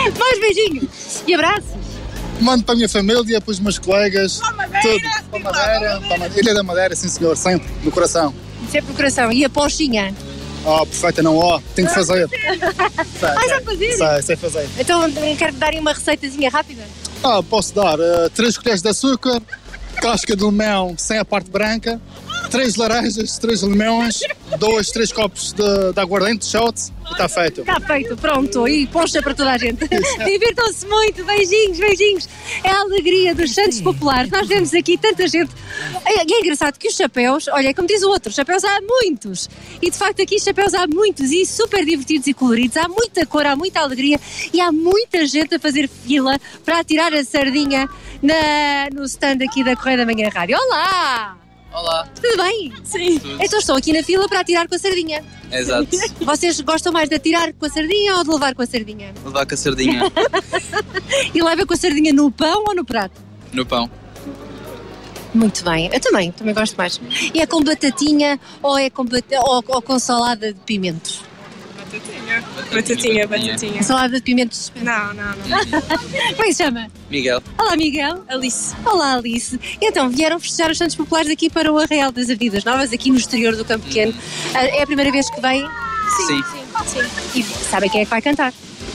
Mais beijinhos e abraços. Mando para a minha família, para os meus colegas, tudo. Para a Madeira, Ilha da Madeira, sim senhor, sempre, no coração. Sempre no coração. E a ponchinha? Oh, perfeita, não, tenho que fazer. Já fazer? Sei fazer. Então quero dar uma receitazinha rápida. Posso dar 3 colheres de açúcar, casca de limão sem a parte branca, 3 laranjas, 3 limões, 3 copos de aguardente, de shot e está feito. Está feito, pronto. E poncha para toda a gente. Divirtam-se muito. Beijinhos, beijinhos. É a alegria dos Santos Populares. Nós vemos aqui tanta gente. É engraçado que os chapéus, olha, como diz o outro, chapéus há muitos. E de facto aqui chapéus há muitos e super divertidos e coloridos. Há muita cor, há muita alegria e há muita gente a fazer fila para atirar a sardinha no stand aqui da Correio da Manhã Rádio. Olá! Olá. Tudo bem? Sim. Tudo. Então estou aqui na fila para atirar com a sardinha. Exato. Vocês gostam mais de atirar com a sardinha ou de levar com a sardinha? Levar com a sardinha. E leva com a sardinha no pão ou no prato? No pão. Muito bem, eu também gosto mais. E é com batatinha ou ou com salada de pimentos? Batatinha. Salada de pimentos? Não. Como é que se chama? Miguel. Olá, Miguel. Alice. Olá, Alice. Então, vieram festejar os Santos Populares aqui para o Arraial das Avenidas Novas, aqui no exterior do Campo Pequeno. É a primeira vez que vêm? Sim. E sabem quem é que vai cantar?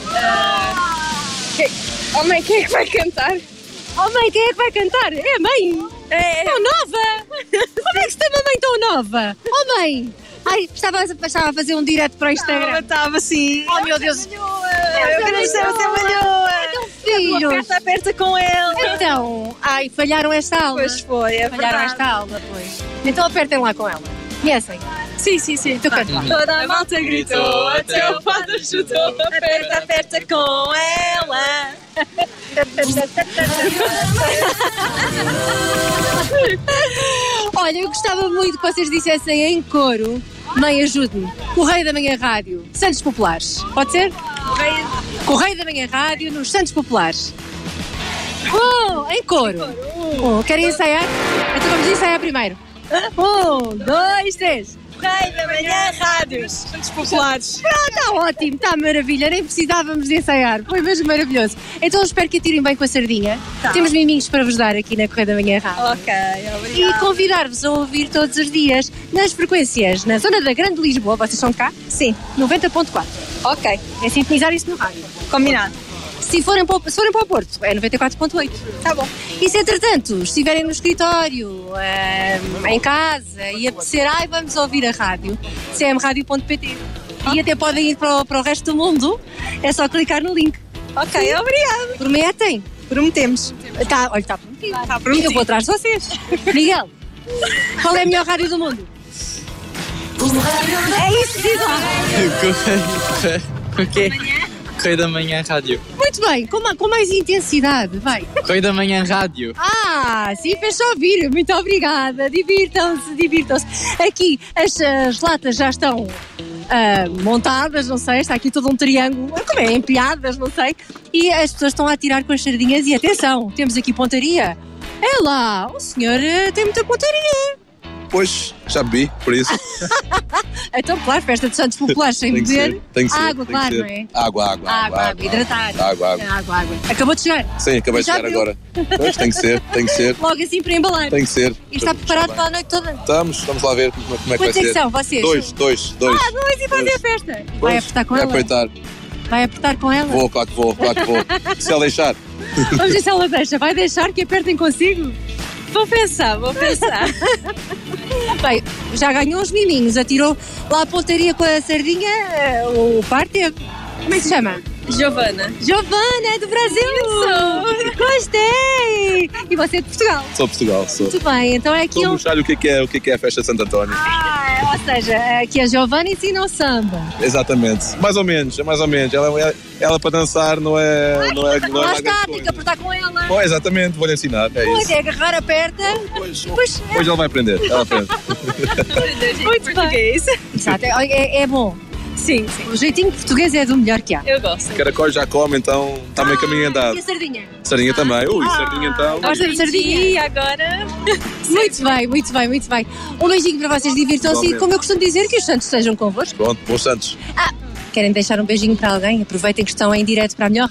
Mãe, quem é que vai cantar? Oh mãe, quem é que vai cantar? É a mãe! Tão nova! Como é que se tem uma mãe tão nova? Oh mãe! Ai, estava a fazer um direto para o Instagram. Estava sim. Oh meu Deus! Eu queria ser a malhoa. Então, filhos! Aperta com ele. Então, falharam esta aula. Pois foi, é Falharam verdade. esta aula, pois. Então apertem lá com ela. Conhecem? Sim. Tu canta lá. Toda a malta gritou, até o padre chutou. Aperta com ela. Olha, eu gostava muito que vocês dissessem em coro: mãe, ajude-me. Correio da Manhã Rádio, Santos Populares. Pode ser? Correio da Manhã Rádio nos Santos Populares. Em coro. Querem ensaiar? Então vamos ensaiar primeiro. 1, 2, 3. Correio da Manhã Rádios. Santos Populares. Está ótimo, está maravilha. Nem precisávamos de ensaiar. Foi mesmo maravilhoso. Então espero que atirem bem com a sardinha. Temos miminhos para vos dar aqui na Correio da Manhã Rádio. Ok, obrigada. E convidar-vos a ouvir todos os dias nas frequências, na zona da Grande Lisboa. Vocês são de cá? Sim. 90.4. Ok, É sintonizar isso no rádio. combinado. Se forem para o Porto, é 94.8. Tá bom. E se entretanto estiverem no escritório, em casa e apetecer, vamos ouvir a rádio, cmradio.pt. E até podem ir para o resto do mundo, é só clicar no link. Ok, obrigada. Prometem? Prometemos. Olha, está prometido. Está prometido. Eu vou atrás de vocês. Miguel, qual é a melhor rádio do mundo? É isso, diz lá. O quê? Correio da Manhã Rádio. Muito bem, com mais intensidade, vai. Correio da Manhã Rádio. Sim, fez só ouvir. Muito obrigada. Divirtam-se. Aqui as latas já estão montadas, não sei, está aqui todo um triângulo, como é, empilhadas, não sei. E as pessoas estão a atirar com as sardinhas e atenção, temos aqui pontaria. É lá, o senhor tem muita pontaria. Pois, já bebi, por isso. Então, claro, festa de Santos Populares sem beber. Tem que ser. Água, claro, não é? Água, hidratar. Água. Acabou de chegar. Sim, acabei de Já chegar viu? agora. Pois, tem que ser. Logo assim para embalar. Tem que ser. E está preparado para a noite toda? Vamos lá ver como é que vai Quantos é que ser. são vocês? Dois. Dois e fazer a festa. Vai apertar com ela? Aproveitar. Vai apertar com ela? Vou, claro que vou. Se ela deixar. Vamos ver se ela deixa. Vai deixar que apertem consigo? Vou pensar. Bem, já ganhou uns miminhos, atirou lá a pontaria com a sardinha, o par teve. Como é que se chama? Giovana. Giovana, é do Brasil! Gostei! E você é de Portugal? Sou Portugal, sou. Muito bem, então é aqui Estou a mostrar-lhe o que é a festa de Santo António. ou seja, aqui a Giovana ensina o samba. Exatamente. Mais ou menos. Ela para dançar não é Lá está, tem que apertar com ela. Oh, exatamente, vou-lhe ensinar. É Pois isso. é, agarrar, aperta. Pois é. ela vai aprender. Muito português. Exato, é bom. Sim. O jeitinho português é do melhor que há. Eu gosto. Caracol já come, então está meio caminho andado. E a sardinha? Sardinha também. Sardinha então. Gosta de sardinha? E agora? Muito bem. Um beijinho para vocês, divirtam-se e, como eu costumo dizer, que os santos sejam convosco. Pronto, bons Santos. Querem deixar um beijinho para alguém? Aproveitem que estão em direto para a melhor